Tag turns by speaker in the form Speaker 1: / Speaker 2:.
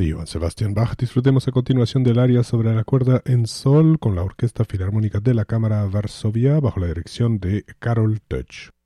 Speaker 1: de Johann Sebastian Bach. Disfrutemos a continuación del aria sobre la cuerda en sol con la Orquesta Filarmónica de la Cámara Varsovia bajo la dirección de Karol Deutsch.